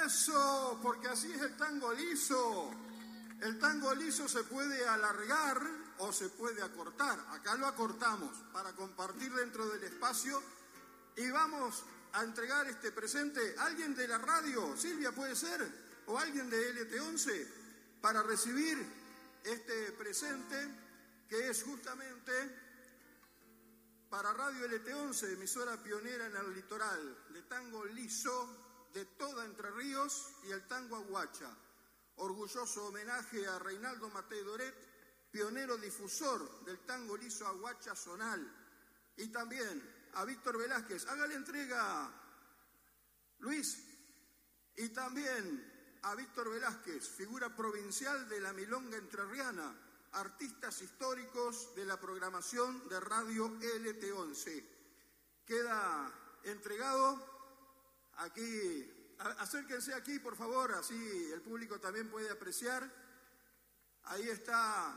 Eso, porque así es el tango liso. El tango liso se puede alargar o se puede acortar. Acá lo acortamos para compartir dentro del espacio y vamos a entregar este presente. ¿Alguien de la radio, Silvia, puede ser? ¿O alguien de LT11 para recibir este presente que es justamente para Radio LT11, emisora pionera en el litoral, de tango liso de toda Entre Ríos y el tango aguacha? Orgulloso homenaje a Reinaldo Matei Doret, pionero difusor del tango liso aguacha zonal, y también a Víctor Velázquez. Hágale entrega, Luis, y también a Víctor Velázquez, figura provincial de la milonga entrerriana, artistas históricos de la programación de Radio LT11. Queda entregado aquí. Acérquense aquí, por favor, así el público también puede apreciar. Ahí está,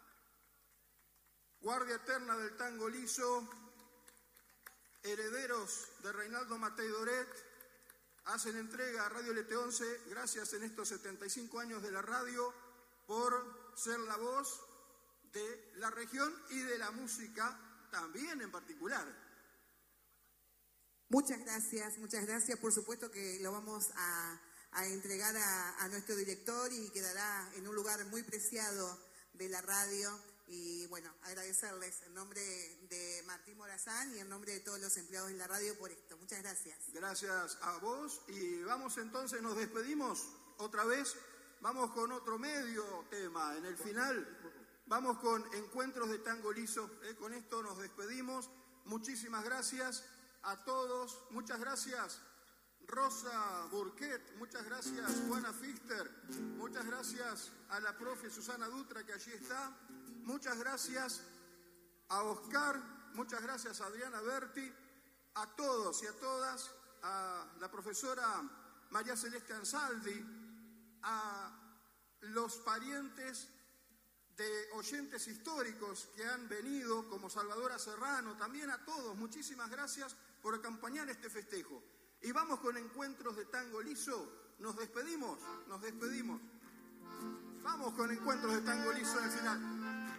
guardia eterna del tango liso, herederos de Reinaldo Matei Doret, hacen entrega a Radio LT11, gracias en estos 75 años de la radio, por ser la voz de la región y de la música también en particular. Muchas gracias. Por supuesto que lo vamos a entregar a nuestro director y quedará en un lugar muy preciado de la radio. Y bueno, agradecerles en nombre de Martín Morazán y en nombre de todos los empleados de la radio por esto. Muchas gracias. Gracias a vos y vamos entonces, nos despedimos otra vez. Vamos con otro medio tema. En el final vamos con Encuentros de Tango Liso. Con esto nos despedimos. Muchísimas gracias a todos. Muchas gracias Rosa Burquet. Muchas gracias Juana Fister. Muchas gracias a la profe Susana Dutra, que allí está. Muchas gracias a Oscar. Muchas gracias a Adriana Berti. A todos y a todas. A la profesora María Celeste Ansaldi. A los parientes de oyentes históricos que han venido, como Salvadora Serrano, también a todos, muchísimas gracias por acompañar este festejo. Y vamos con Encuentros de Tango Liso. Nos despedimos. Vamos con Encuentros de Tango Liso en el final.